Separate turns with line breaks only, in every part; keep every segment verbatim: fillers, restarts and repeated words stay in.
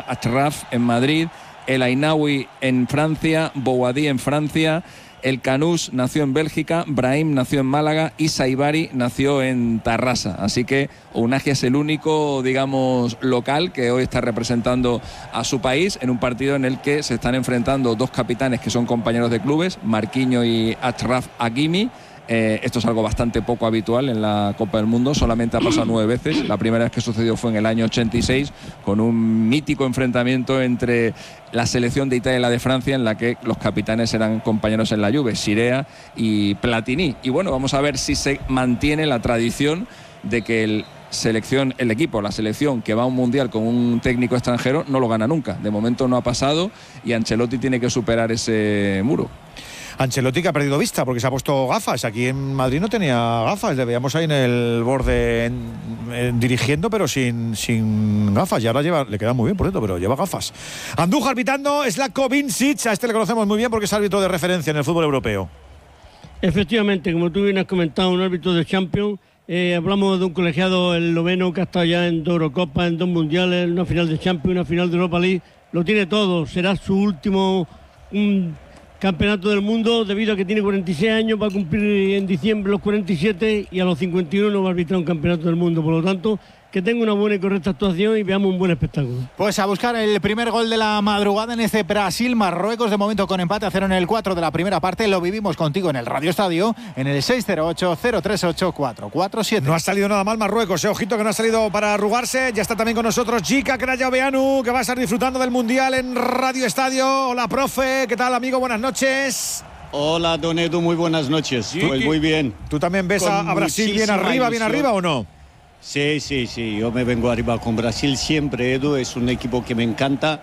Achraf en Madrid, El Ainaoui en Francia, Bouhaddi en Francia, El Canús nació en Bélgica, Brahim nació en Málaga y Saibari nació en Tarrasa. Así que Ounahi es el único, digamos, local que hoy está representando a su país en un partido en el que se están enfrentando dos capitanes que son compañeros de clubes, Marquinhos y Achraf Hakimi. Eh, esto es algo bastante poco habitual en la Copa del Mundo, solamente ha pasado nueve veces. La primera vez que sucedió fue en el año ochenta y seis, con un mítico enfrentamiento entre la selección de Italia y la de Francia, en la que los capitanes eran compañeros en la Juve, Scirea y Platini. Y bueno, vamos a ver si se mantiene la tradición de que el selección, el equipo, la selección que va a un mundial con un técnico extranjero no lo gana nunca. De momento no ha pasado y Ancelotti tiene que superar ese muro.
Ancelotti, que ha perdido vista porque se ha puesto gafas. Aquí en Madrid no tenía gafas, le veíamos ahí en el borde en, en, dirigiendo, pero sin, sin gafas. Y ahora lleva, le queda muy bien, por cierto, pero lleva gafas. Andújar pitando, Slatko Vincic, a este le conocemos muy bien porque es árbitro de referencia en el fútbol europeo.
Efectivamente, como tú bien has comentado, un árbitro de Champions. Eh, hablamos de un colegiado esloveno que ha estado ya en dos Eurocopas, en dos Mundiales, en una final de Champions, una final de Europa League. Lo tiene todo, será su último un campeonato del mundo, debido a que tiene cuarenta y seis años, va a cumplir en diciembre los cuarenta y siete y a los cincuenta y uno va a arbitrar un campeonato del mundo. Por lo tanto, que tenga una buena y correcta actuación y veamos un buen espectáculo.
Pues a buscar el primer gol de la madrugada en este Brasil-Marruecos, de momento con empate a cero en el cuatro de la primera parte. Lo vivimos contigo en el Radio Estadio, en el seis cero ocho, cero tres ocho, cuatro cuatro siete.
No ha salido nada mal Marruecos, eh. Ojito que no ha salido para arrugarse. Ya está también con nosotros Jika Crayoveanu, que va a estar disfrutando del Mundial en Radio Estadio. Hola, profe, ¿qué tal, amigo? Buenas noches.
Hola, Don Edu, muy buenas noches. Pues muy bien.
¿Tú también ves a, a Brasil bien arriba, ilusión. bien arriba o no?
Sí, sí, sí, yo me vengo arriba con Brasil siempre, Edu, es un equipo que me encanta.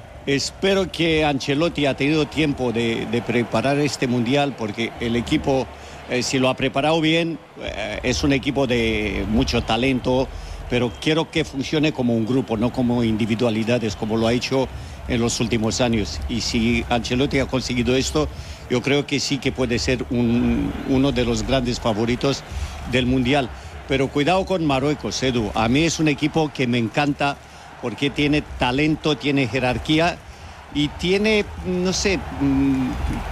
Espero que Ancelotti ha tenido tiempo de, de preparar este Mundial, porque el equipo, eh, si lo ha preparado bien, eh, es un equipo de mucho talento, pero quiero que funcione como un grupo, no como individualidades, como lo ha hecho en los últimos años. Y si Ancelotti ha conseguido esto, yo creo que sí que puede ser un, uno de los grandes favoritos del Mundial. Pero cuidado con Marruecos, Edu. A mí es un equipo que me encanta porque tiene talento, tiene jerarquía y tiene, no sé, mmm,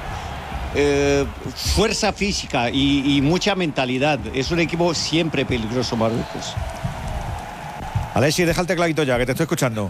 eh, fuerza física y, y mucha mentalidad. Es un equipo siempre peligroso, Marruecos.
Alexi, deja el tecladito ya, que te estoy escuchando.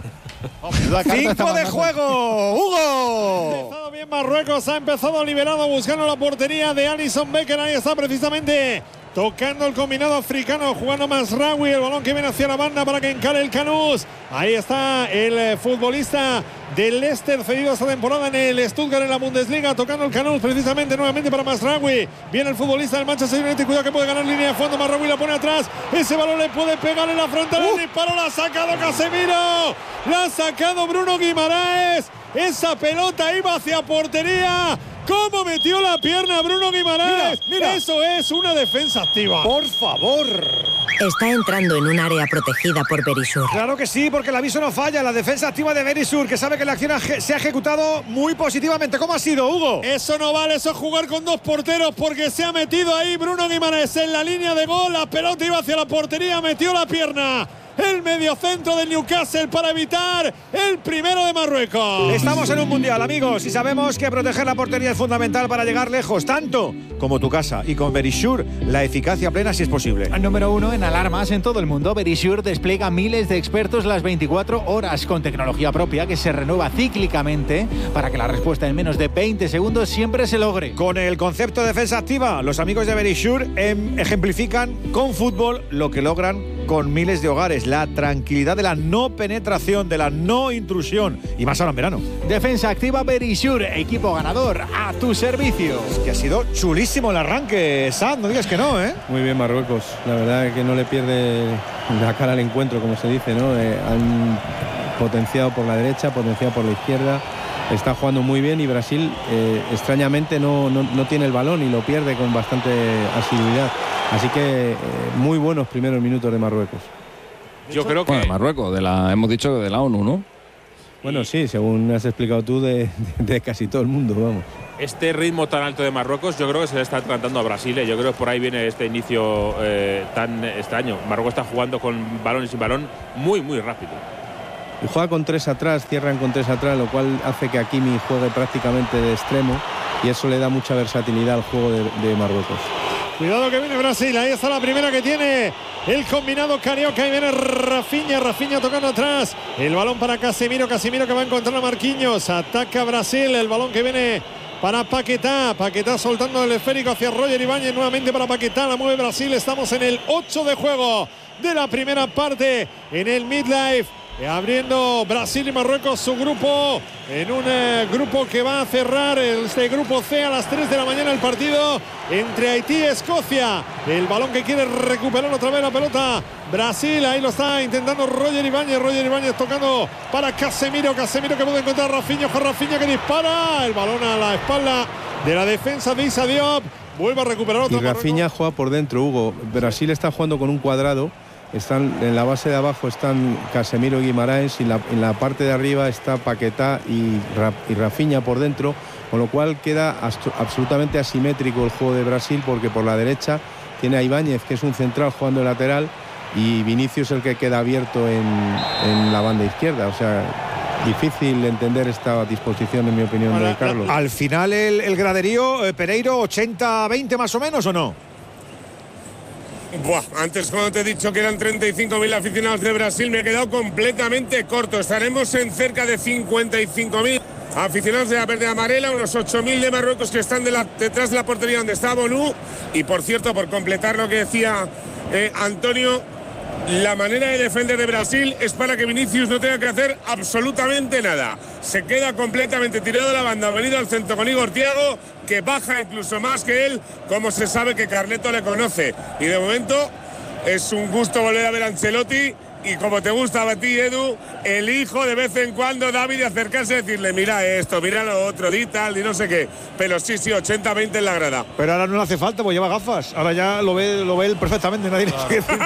¡Cinco de juego! ¡Hugo!
Ha empezado bien Marruecos, ha empezado liberado buscando la portería de Alisson Becker. Ahí está precisamente tocando el combinado africano, jugando Mazraoui, el balón que viene hacia la banda para que encare el Canús. Ahí está el futbolista del Leicester, cedido esta temporada en el Stuttgart en la Bundesliga, tocando el Canús precisamente nuevamente para Mazraoui. Viene el futbolista del Manchester United, cuidado que puede ganar línea de fondo. Mazraoui la pone atrás, ese balón le puede pegar en la frontal. El uh. disparo la ha sacado Casemiro, la ha sacado Bruno Guimaraes. Esa pelota iba hacia portería. ¿Cómo metió la pierna Bruno Guimaraes? Mira, mira. Eso es una defensa activa.
Por favor.
Está entrando en un área protegida por Verisur.
Claro que sí, porque el aviso no falla. La defensa activa de Verisur, que sabe que la acción se ha ejecutado muy positivamente. ¿Cómo ha sido, Hugo?
Eso no vale, eso es jugar con dos porteros, porque se ha metido ahí Bruno Guimaraes en la línea de gol. La pelota iba hacia la portería, metió la pierna el mediocentro del Newcastle para evitar el primero de Marruecos.
Estamos en un mundial, amigos, y sabemos que proteger la portería es fundamental para llegar lejos, tanto como tu casa. Y con Verisur, la eficacia plena si es posible.
Número uno en alarmas en todo el mundo. Verisur despliega miles de expertos las veinticuatro horas con tecnología propia que se renueva cíclicamente para que la respuesta en menos de veinte segundos siempre se logre.
Con el concepto de defensa activa, los amigos de Verisur em, ejemplifican con fútbol lo que logran con miles de hogares, la tranquilidad de la no penetración, de la no intrusión, y más ahora en verano.
Defensa activa Verisur, equipo ganador a tu servicio.
Es que ha sido chulísimo el arranque, Sam, no digas que no, ¿eh?
Muy bien Marruecos, la verdad es que no le pierde la cara al encuentro, como se dice, ¿no? Eh, han potenciado por la derecha, potenciado por la izquierda, está jugando muy bien y Brasil eh, extrañamente no, no, no tiene el balón y lo pierde con bastante asiduidad. Así que eh, muy buenos primeros minutos de Marruecos.
Yo creo que... Bueno, de Marruecos, de la, hemos dicho que de la ONU, ¿no?
Bueno, sí, según has explicado tú, de, de, de casi todo el mundo, vamos.
Este ritmo tan alto de Marruecos yo creo que se le está tratando a Brasil, ¿eh? Yo creo que por ahí viene este inicio eh, tan extraño. Marruecos está jugando con balón y sin balón muy, muy rápido.
y juega con tres atrás, cierran con tres atrás, lo cual hace que Hakimi juegue prácticamente de extremo y eso le da mucha versatilidad al juego de, de Marruecos.
Cuidado que viene Brasil, ahí está la primera que tiene el combinado carioca, y viene Rafinha, Rafinha tocando atrás, el balón para Casemiro, Casemiro que va a encontrar a Marquinhos, ataca Brasil, el balón que viene para Paquetá, Paquetá soltando el esférico hacia Roger Ibáñez, nuevamente para Paquetá, la mueve Brasil, estamos en el ocho de juego de la primera parte en el Midlife. Abriendo Brasil y Marruecos su grupo en un eh, grupo que va a cerrar este grupo C a las tres de la mañana, el partido entre Haití y Escocia. El balón que quiere recuperar otra vez la pelota Brasil, ahí lo está intentando Roger Ibáñez, Roger Ibáñez tocando para Casemiro, Casemiro que puede encontrar a Rafinha, Juan Rafinha que dispara, el balón a la espalda de la defensa de Issa Diop, vuelve a recuperar otra.
Y Rafinha juega por dentro, Hugo. Brasil está jugando con un cuadrado. Están en la base de abajo están Casemiro y Guimaraes y en la, en la parte de arriba está Paquetá y, Ra, y Rafinha por dentro, con lo cual queda absolutamente asimétrico el juego de Brasil, porque por la derecha tiene a Ibáñez, que es un central jugando de lateral, y Vinicius el que queda abierto en, en la banda izquierda. O sea, difícil entender esta disposición, en mi opinión, bueno, de Carlos.
Al final el, el graderío, eh, Pereiro, ochenta a veinte más o menos, ¿o no?
Buah, antes cuando te he dicho que eran treinta y cinco mil aficionados de Brasil me he quedado completamente corto. Estaremos en cerca de cincuenta y cinco mil aficionados de la verde amarela, unos ocho mil de Marruecos que están de la, detrás de la portería donde está Bonú. Y por cierto, por completar lo que decía eh, Antonio, la manera de defender de Brasil es para que Vinicius no tenga que hacer absolutamente nada. Se queda completamente tirado a la banda, venido al centro con Igor Thiago, que baja incluso más que él, como se sabe que Carleto le conoce. Y de momento es un gusto volver a ver a Ancelotti. Y como te gusta a ti, Edu, elijo de vez en cuando, David, acercarse y decirle, mira esto, mira lo otro, di tal, y no sé qué. Pero sí, sí, ochenta a veinte en la grada.
Pero ahora no le hace falta, pues lleva gafas. Ahora ya lo ve, lo ve él perfectamente, nadie ah. le decir.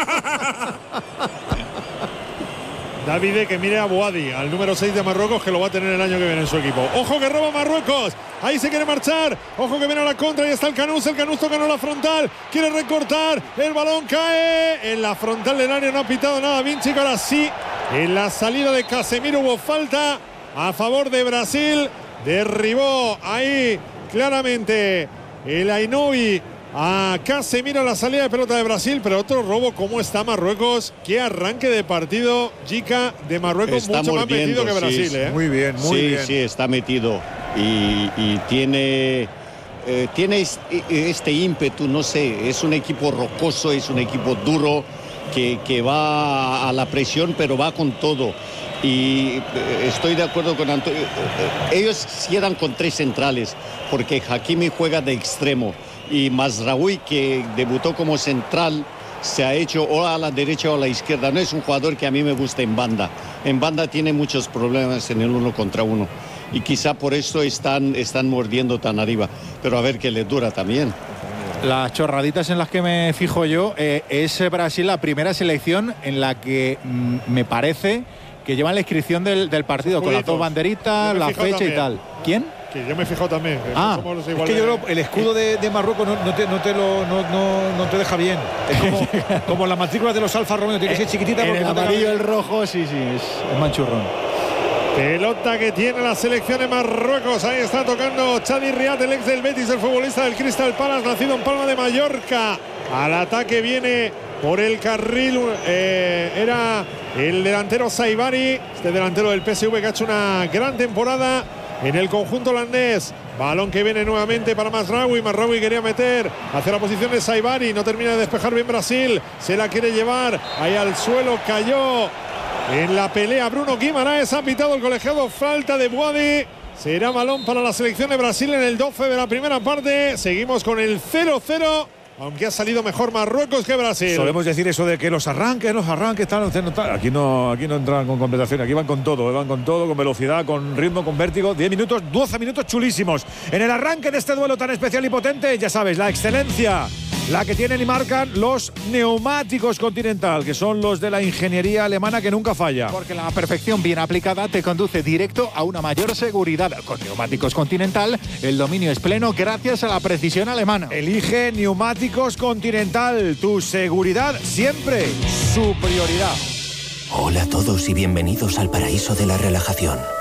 David, que mire a Boadi, al número seis de Marruecos, que lo va a tener el año que viene en su equipo. Ojo que roba Marruecos, ahí se quiere marchar, ojo que viene a la contra, y está el Canús, el Canús tocando la frontal, quiere recortar, el balón cae en la frontal del área, no ha pitado nada Vinci, ahora sí, en la salida de Casemiro hubo falta a favor de Brasil, derribó ahí claramente el Ainoui a Casemiro, la salida de pelota de Brasil, pero otro robo. ¿Cómo está Marruecos? Qué arranque de partido, Jica, de Marruecos, está mucho más metido que Brasil. Sí, ¿eh?
Muy bien, muy
sí,
bien.
Sí, está metido y, y tiene, eh, tiene este ímpetu, no sé, es un equipo rocoso, es un equipo duro que, que va a la presión, pero va con todo. Y estoy de acuerdo con Antonio. Ellos quedan con tres centrales, porque Hakimi juega de extremo. Y Mazraoui, que debutó como central, se ha hecho o a la derecha o a la izquierda. No es un jugador que a mí me gusta en banda. En banda tiene muchos problemas en el uno contra uno. Y quizá por eso están, están mordiendo tan arriba. Pero a ver qué le dura también.
Las chorraditas en las que me fijo yo, eh, es Brasil la primera selección en la que mm, me parece que llevan la inscripción del, del partido, con las dos banderitas, la fecha también. Y tal. ¿Quién?
Que yo me he fijado también. Que
ah,
no somos los
es que yo creo el escudo de, de Marruecos no, no, te, no, te lo, no, no, no te deja bien. Es como, como las matrículas de los Alfa Romeo, tiene que ser chiquitita.
En el
no
amarillo y el rojo, sí, sí, es, es manchurrón.
Pelota que tiene la selección de Marruecos. Ahí está tocando Chadi Riad, el ex del Betis, el futbolista del Crystal Palace, nacido en Palma de Mallorca. Al ataque viene por el carril. Eh, era el delantero Saibari, este delantero del P S V que ha hecho una gran temporada en el conjunto holandés. Balón que viene nuevamente para Mazraoui. Mazraoui quería meter hacia la posición de Saibari. No termina de despejar bien Brasil. Se la quiere llevar ahí al suelo. Cayó en la pelea Bruno Guimaraes. Ha pitado el colegiado. Falta de Boadi. Será balón para la selección de Brasil en el doce de la primera parte. Seguimos con el cero cero. Aunque ha salido mejor Marruecos que Brasil.
Solemos decir eso de que los arranques, los arranques, tal, tal, tal. Aquí no, aquí no entran con completación, aquí van con todo, van con todo, con velocidad, con ritmo, con vértigo. diez minutos, doce minutos chulísimos. En el arranque de este duelo tan especial y potente, ya sabes, la excelencia, la que tienen y marcan los neumáticos Continental, que son los de la ingeniería alemana que nunca falla.
Porque la perfección bien aplicada te conduce directo a una mayor seguridad. Con neumáticos Continental, el dominio es pleno gracias a la precisión alemana.
Elige neumáticos Continental, tu seguridad siempre su prioridad.
Hola a todos y bienvenidos al paraíso de la relajación.